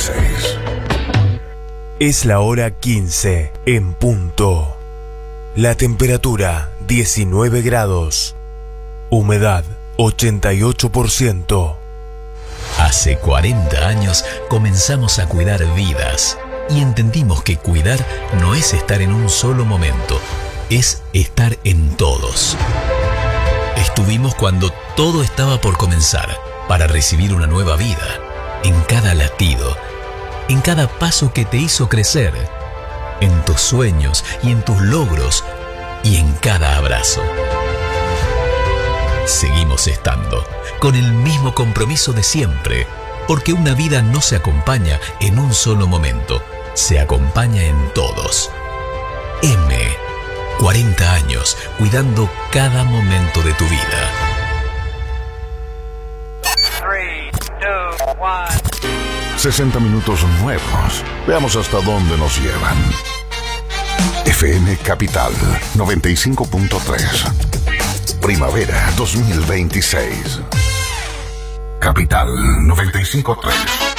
2026. Es la hora 15 en punto. La temperatura 19 grados. Humedad 88%. Hace 40 años comenzamos a cuidar vidas y entendimos que cuidar no es estar en un solo momento, es estar en todos. Estuvimos cuando todo estaba por comenzar, para recibir una nueva vida, en cada latido, en cada paso que te hizo crecer, en tus sueños y en tus logros y en cada abrazo. Seguimos estando, con el mismo compromiso de siempre, porque una vida no se acompaña en un solo momento, se acompaña en todos. 40 años cuidando cada momento de tu vida. 3, 2, 1. 60 minutos nuevos. Veamos hasta dónde nos llevan. FM Capital 95.3. Primavera 2026. Capital 95.3.